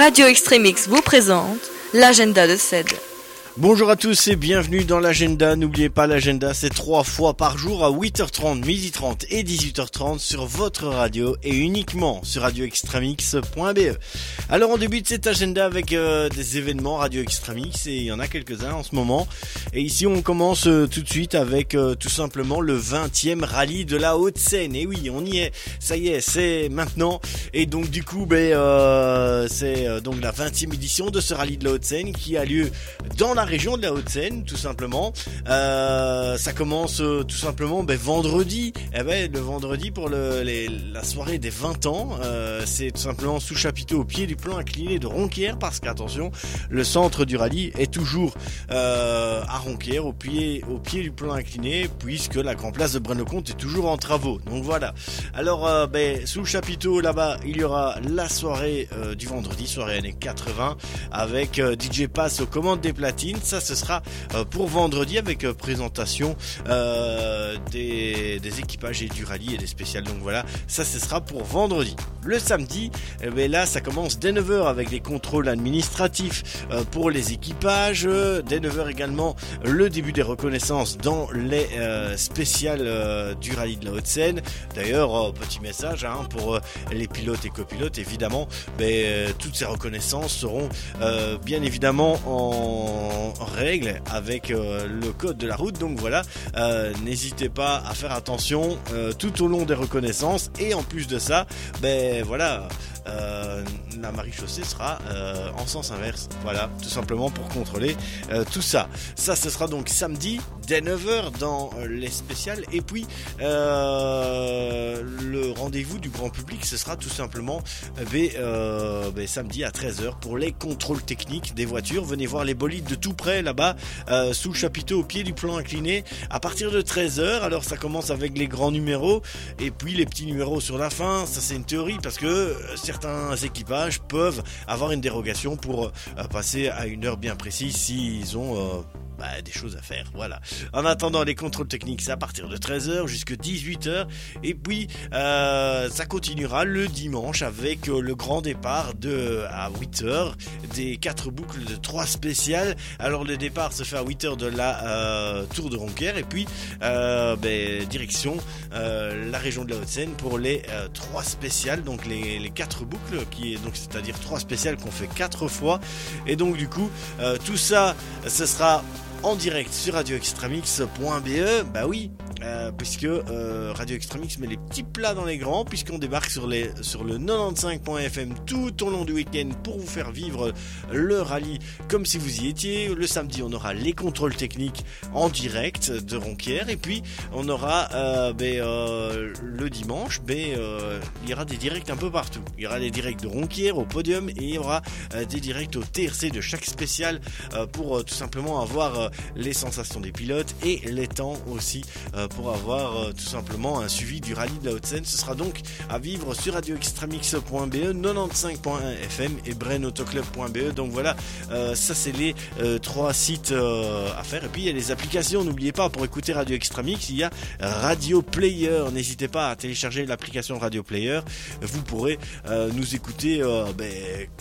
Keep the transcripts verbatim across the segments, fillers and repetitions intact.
Radio Extremix vous présente l'agenda de C E D. Bonjour à tous et bienvenue dans l'agenda. N'oubliez pas, l'agenda c'est trois fois par jour à huit heures trente, midi trente et dix-huit heures trente sur votre radio et uniquement sur radio extremix point b e. Alors on débute cet agenda avec euh, des événements Radio Extremix et il y en a quelques-uns en ce moment. Et ici on commence euh, tout de suite avec euh, tout simplement le vingtième rallye de la Haute-Seine. Et oui, on y est, ça y est, c'est maintenant. Et donc du coup, ben, euh, c'est euh, donc la vingtième édition de ce rallye de la Haute-Seine qui a lieu dans la région de la Haute-Seine, tout simplement. Euh, ça commence euh, tout simplement ben, vendredi. Eh ben, le vendredi pour le, les, la soirée des vingt ans. Euh, c'est tout simplement sous chapiteau au pied du plan incliné de Ronquières, parce qu'attention, le centre du rallye est toujours euh, à Ronquières, au pied, au pied du plan incliné, puisque la Grand Place de Braine-le-Comte est toujours en travaux. Donc voilà. Alors, euh, ben, sous le chapiteau là-bas, il y aura la soirée euh, du vendredi, soirée années quatre-vingts, avec euh, D J Pass aux commandes des platines. Ça, ce sera euh, pour vendredi avec euh, présentation euh, des, des équipages et du rallye et des spéciales. Donc voilà, ça, ce sera pour vendredi. Le samedi, eh bien là, ça commence dès neuf heures avec les contrôles administratifs euh, pour les équipages. Dès neuf heures également, le début des reconnaissances dans les euh, spéciales euh, du rallye de la Haute-Seine. D'ailleurs, euh, petit message hein, pour euh, les pilotes et copilotes, évidemment, mais, euh, toutes ces reconnaissances seront euh, bien évidemment en, en règle avec euh, le code de la route. Donc voilà, euh, n'hésitez pas à faire attention euh, tout au long des reconnaissances. Et en plus de ça, ben voilà, euh, la maréchaussée sera euh, en sens inverse. Voilà, tout simplement pour contrôler euh, tout ça. Ça, ce sera donc samedi dès neuf heures dans euh, les spéciales. Et puis euh, le rendez-vous du grand public, ce sera tout simplement euh, ben, euh, ben, samedi à treize heures pour les contrôles techniques des voitures. Venez voir les bolides de tout près là-bas, euh, sous le chapiteau au pied du plan incliné à partir de treize heures. Alors ça commence avec les grands numéros et puis les petits numéros sur la fin. Ça, c'est une théorie parce que euh, certains équipages peuvent avoir une dérogation pour euh, passer à une heure bien précise s'ils ont euh, bah, des choses à faire. Voilà. En attendant, les contrôles techniques, c'est à partir de treize heures jusqu'à dix-huit heures. Et puis euh, ça continuera le dimanche avec euh, le grand départ de à huit heures des quatre boucles de trois spéciales. Alors le départ se fait à huit heures de la euh, Tour de Ronquières et puis euh, ben, direction euh, la région de la Haute-Seine pour les euh, trois spéciales, donc les, les quatre boucles, qui est donc c'est-à-dire trois spéciales qu'on fait quatre fois. Et donc du coup euh, tout ça, ce sera en direct sur radio extremix point b e. Bah oui, euh, puisque euh, Radio Extremix met les petits plats dans les grands, puisqu'on débarque sur, les, sur le quatre-vingt-quinze point f m tout au long du week-end pour vous faire vivre le rallye comme si vous y étiez. Le samedi, on aura les contrôles techniques en direct de Ronquières, et puis on aura euh, ben, euh, le dimanche, ben, euh, il y aura des directs un peu partout. Il y aura des directs de Ronquières au podium et il y aura euh, des directs au T R C de chaque spécial euh, pour euh, tout simplement avoir euh, les sensations des pilotes et les temps aussi euh, pour avoir euh, tout simplement un suivi du rallye de la Haute-Seine. Ce sera donc à vivre sur radio extremix point b e, quatre-vingt-quinze point un f m et braine autoclub point b e. Donc voilà, euh, ça c'est les euh, trois sites euh, à faire. Et puis il y a les applications, n'oubliez pas, pour écouter Radio Extremix, il y a Radio Player. N'hésitez pas à télécharger l'application Radio Player. Vous pourrez euh, nous écouter euh, ben,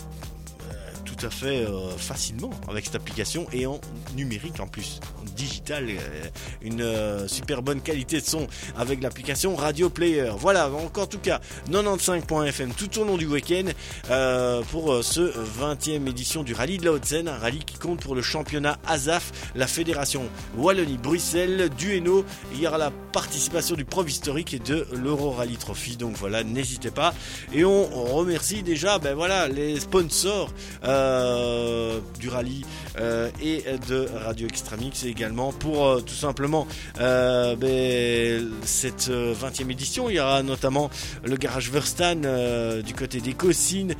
tout à fait euh, facilement avec cette application et en numérique en plus, en digital, euh, une euh, super bonne qualité de son avec l'application Radio Player. Voilà, donc en tout cas quatre-vingt-quinze point f m tout au long du week-end euh, pour euh, ce vingtième édition du rallye de la Haute-Seine, un rallye qui compte pour le championnat A S A F, la fédération Wallonie-Bruxelles, du Hainaut. Il y aura la participation du Prof historique et de l'Euro Rally Trophy. Donc voilà, n'hésitez pas. Et on remercie déjà ben voilà, les sponsors euh, Euh, du rallye euh, et de Radio Extremix également pour euh, tout simplement euh, ben, cette euh, vingtième édition. Il y aura notamment le garage Verstan euh, du côté des Cossines.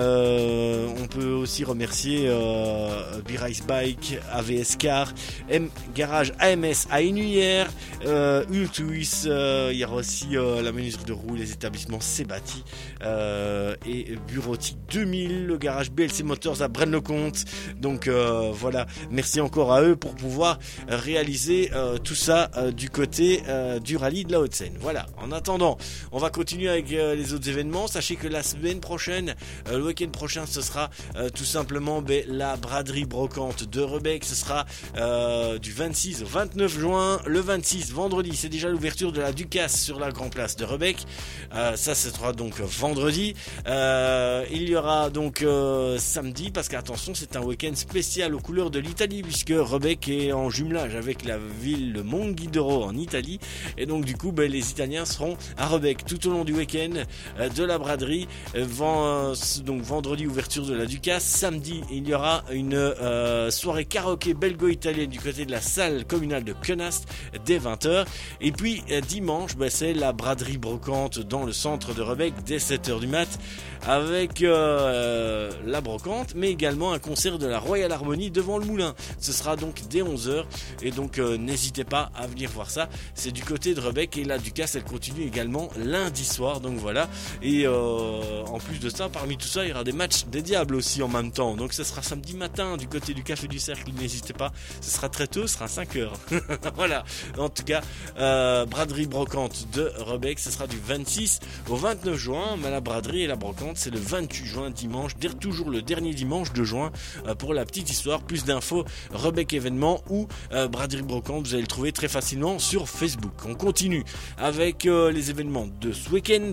Euh, on peut aussi remercier euh, B-Rice Bike, A V S Car, M Garage A M S à Inuyère, euh, Ultuis, euh, il y aura aussi euh, la menuiserie de roues, les établissements Sebati euh, et Bureautique deux mille, le garage B L C Motors à Braine-le-Comte. Donc euh, euh, voilà, merci encore à eux pour pouvoir réaliser euh, tout ça euh, du côté euh, du rallye de la Haute-Seine. Voilà, en attendant, on va continuer avec euh, les autres événements. Sachez que la semaine prochaine, euh, le week-end prochain, ce sera euh, tout simplement ben, la braderie brocante de Rebec. Ce sera euh, du vingt-six au vingt-neuf juin. Le vingt-six, vendredi, c'est déjà l'ouverture de la Ducasse sur la Grand Place de Rebec. Euh, ça, ce sera donc vendredi. Euh, il y aura donc euh, samedi, parce qu'attention, c'est un week-end spécial aux couleurs de l'Italie, puisque Rebec est en jumelage avec la ville de Monghidoro en Italie, et donc du coup ben, les Italiens seront à Rebec tout au long du week-end euh, de la braderie. Euh, vend, donc vendredi, ouverture de la Ducasse. Samedi, il y aura une euh, soirée karaoké belgo-italienne du côté de la salle communale de Quenast dès vingt heures, et puis euh, dimanche ben, c'est la braderie brocante dans le centre de Rebec dès sept heures du mat, avec euh, la brocante, mais également un concert de la Royal Harmony devant le moulin. Ce sera donc dès onze heures, et donc euh, n'hésitez pas à venir voir ça. C'est du côté de Rebec, et la Ducasse elle continue également lundi soir, donc voilà. Et euh, en plus de ça, parmi tout ça, il y aura des matchs des Diables aussi en même temps, donc ce sera samedi matin du côté du Café du Cercle, n'hésitez pas, ce sera très tôt, ce sera cinq heures. Voilà, en tout cas, euh, braderie brocante de Rebec, ce sera du vingt-six au vingt-neuf juin, mais la braderie et la brocante c'est le vingt-huit juin, dimanche, toujours le dernier dimanche de juin. Euh, pour la petite histoire, plus d'infos, Rebec événement ou euh, braderie brocante, vous allez le trouver très facilement sur Facebook. On continue avec euh, les événements de ce week-end.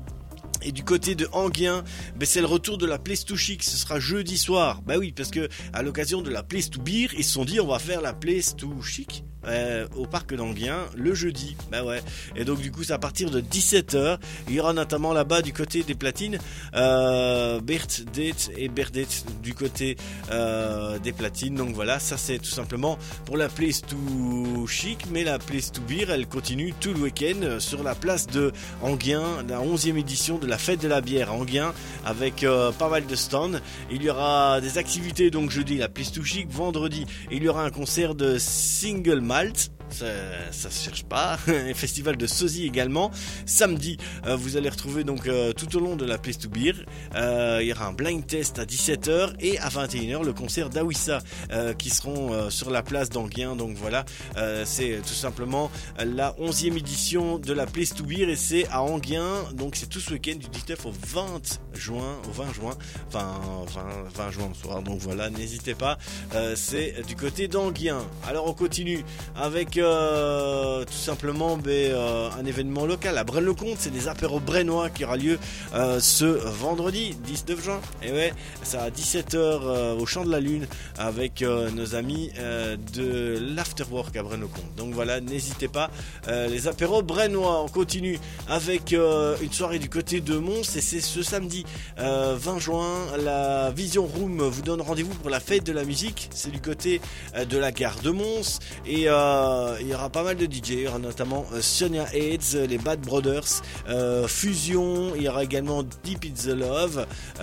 Et du côté de Enghien, ben c'est le retour de la Place to Chic, ce sera jeudi soir. Bah oui, parce que à l'occasion de la Place to Beer, ils se sont dit on va faire la Place to Chic euh, au parc d'Enghien le jeudi. Bah ouais. Et donc du coup c'est à partir de dix-sept heures. Il y aura notamment là-bas du côté des platines euh, Bert Date et Berdet du côté euh, des platines. Donc voilà, ça c'est tout simplement pour la Place to Chic, mais la Place to Beer elle continue tout le week-end sur la place de Enghien, la onzième édition de la fête de la bière à Enghien, avec euh, pas mal de stands. Il y aura des activités donc jeudi la Place to Chic, vendredi il y aura un concert de Single Malt, ça, ça se cherche pas, un festival de sosie également. Samedi euh, vous allez retrouver donc euh, tout au long de la Place to Beer, euh, il y aura un blind test à dix-sept heures, et à vingt et une heures le concert d'Awissa euh, qui seront euh, sur la place d'Enghien. Donc voilà, euh, c'est tout simplement la onzième édition de la Place to Beer, et c'est à Enghien, donc c'est tout ce week-end du dix-neuf au vingt juin, au vingt juin, enfin vingt, vingt juin le soir. Donc voilà, n'hésitez pas, euh, c'est du côté d'Enghien. Alors on continue avec euh, tout simplement ben, euh, un événement local à Braine-le-Comte, c'est des apéros brennois qui aura lieu euh, ce vendredi dix-neuf juin, et ouais, c'est à dix-sept heures euh, au Champ de la Lune avec euh, nos amis euh, de l'Afterwork à Braine-le-Comte. Donc voilà, n'hésitez pas, euh, les apéros brennois. On continue avec euh, une soirée du côté de Mons, et c'est ce samedi euh, vingt juin, la Vision Room vous donne rendez-vous pour la fête de la musique. C'est du côté euh, de la gare de Mons, et euh, il y aura pas mal de D J, il y aura notamment euh, Sonia Aids, les Bad Brothers, euh, Fusion, il y aura également Deep It's the Love,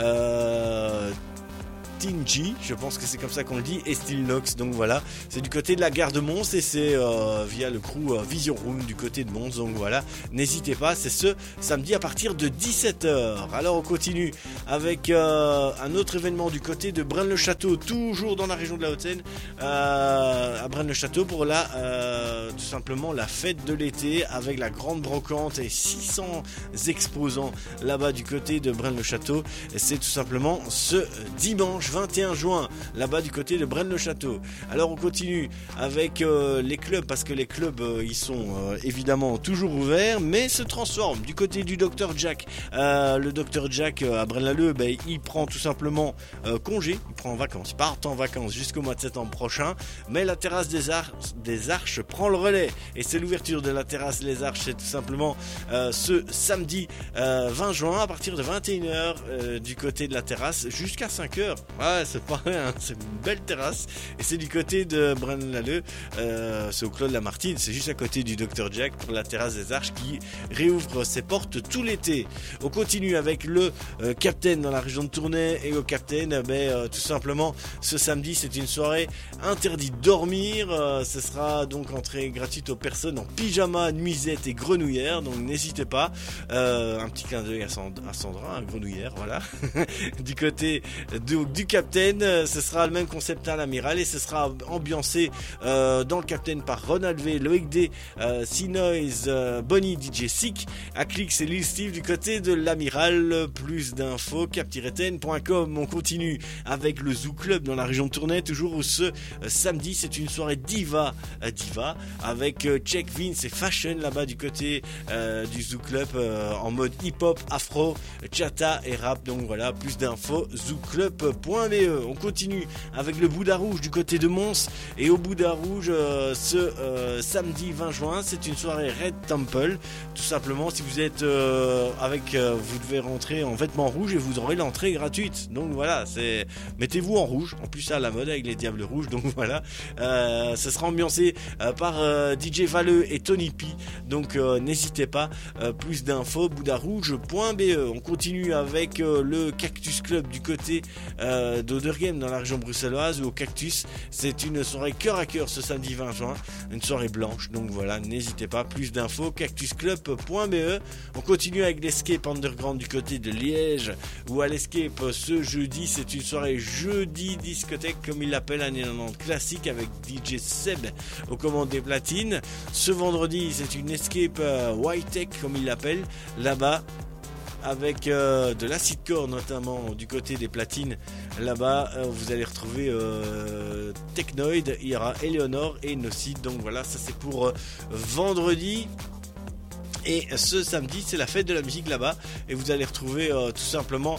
euh, Tingy, je pense que c'est comme ça qu'on le dit, et Still Nox. Donc voilà, c'est du côté de la gare de Mons, et c'est euh, via le crew euh, Vision Room du côté de Mons. Donc voilà, n'hésitez pas, c'est ce samedi à partir de dix-sept heures. Alors on continue avec euh, un autre événement du côté de Braine-le-Château, toujours dans la région de la Haute-Seine, euh, à Braine-le-Château pour la euh, tout simplement la fête de l'été, avec la grande brocante et six cents exposants là-bas du côté de Braine-le-Château. Et c'est tout simplement ce dimanche vingt et un juin, là-bas du côté de Braine-le-Château. Alors on continue avec euh, les clubs, parce que les clubs euh, ils sont euh, évidemment toujours ouverts, mais se transforment du côté du docteur Jack. Euh, le docteur Jack euh, à Braine-l'Alleud, ben, il prend tout simplement euh, congé, il prend en vacances, il part en vacances jusqu'au mois de septembre prochain, mais la terrasse des, Ar- des Arches prend le relais, et c'est l'ouverture de la terrasse des Arches, c'est tout simplement euh, ce samedi euh, vingt juin à partir de vingt et une heures euh, du côté de la terrasse jusqu'à cinq heures. Ouais, c'est pas rien, c'est une belle terrasse, et c'est du côté de Braine-l'Alleud, euh, c'est au Clos de la Martine, c'est juste à côté du docteur Jack pour la terrasse des Arches qui réouvre ses portes tout l'été. On continue avec le euh, Captain Captain dans la région de Tournai. Et au Captain, ben, euh, tout simplement, ce samedi, c'est une soirée interdite dormir. Euh, ce sera donc entrée gratuite aux personnes en pyjama, nuisette et grenouillère. Donc n'hésitez pas. Euh, un petit clin d'œil à, Sand- à Sandra, un grenouillère, voilà. Du côté du, du Captain, ce sera le même concept à l'Amiral et ce sera ambiancé euh, dans le Captain par Ronald V, Loïc D, euh, C-Noise, euh, Bonnie, D J Sick, Aclix et Lil Steve du côté de l'Amiral. Plus d'infos, cap tiret ten point com. On continue avec le Zoo Club dans la région de Tournai, toujours où ce euh, samedi, c'est une soirée diva, euh, diva avec euh, Check Vince et Fashion là-bas du côté euh, du Zoo Club euh, en mode hip-hop, afro, chata et rap. Donc voilà, plus d'infos, zoo club point b e. On continue avec le Bouddha Rouge du côté de Mons. Et au Bouddha Rouge, euh, ce euh, samedi vingt juin, c'est une soirée Red Temple. Tout simplement, si vous êtes euh, avec, euh, vous devez rentrer en vêtements rouges et vous aurez l'entrée gratuite. Donc voilà, c'est mettez-vous en rouge. En plus, ça à la mode avec les Diables Rouges. Donc voilà, euh, ce sera ambiancé euh, par euh, D J Valeux et Tony P. Donc euh, n'hésitez pas. Euh, plus d'infos, bouddha rouge point b e. On continue avec euh, le Cactus Club du côté euh, d'Oderghem dans la région bruxelloise. Où au Cactus, c'est une soirée cœur à cœur ce samedi vingt juin, une soirée blanche. Donc voilà, n'hésitez pas. Plus d'infos, cactus club point b e. On continue avec l'Escape Underground du côté de Liège, où à l'Escape ce jeudi, c'est une soirée jeudi discothèque comme il l'appelle, années quatre-vingt-dix classique avec D J Seb aux commandes des platines. Ce vendredi, c'est une Escape euh, White Tech comme il l'appelle là-bas, avec euh, de l'acid-core notamment du côté des platines. Là-bas, euh, vous allez retrouver euh, Technoid, il y aura Eleanor et Nocid. Donc voilà, ça c'est pour euh, vendredi. Et ce samedi, c'est la fête de la musique là-bas. Et vous allez retrouver euh, tout simplement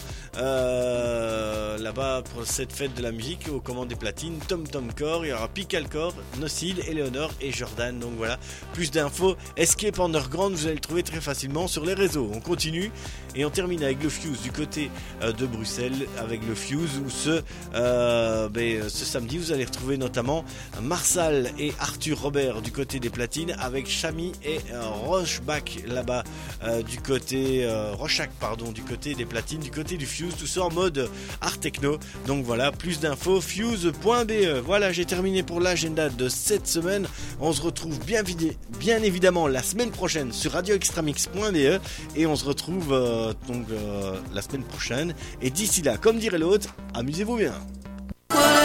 euh, là-bas pour cette fête de la musique aux commandes des platines Tom Tom Core, il y aura Pical Core, Nocid, Eleanor et Jordan. Donc voilà, plus d'infos, Escape Underground, vous allez le trouver très facilement sur les réseaux. On continue et on termine avec le Fuse du côté euh, de Bruxelles, avec le Fuse où ce, euh, ben, ce samedi, vous allez retrouver notamment Marsal et Arthur Robert du côté des platines, avec Chami et euh, Rochebach là-bas euh, du côté euh, Rochac pardon du côté des platines, du côté du Fuse, tout ça en mode art techno. Donc voilà, plus d'infos, fuse point b e. Voilà, j'ai terminé pour l'agenda de cette semaine. On se retrouve bien, bien évidemment la semaine prochaine sur radio extramix point b e et on se retrouve euh, donc euh, la semaine prochaine. Et d'ici là, comme dirait l'autre, amusez-vous bien.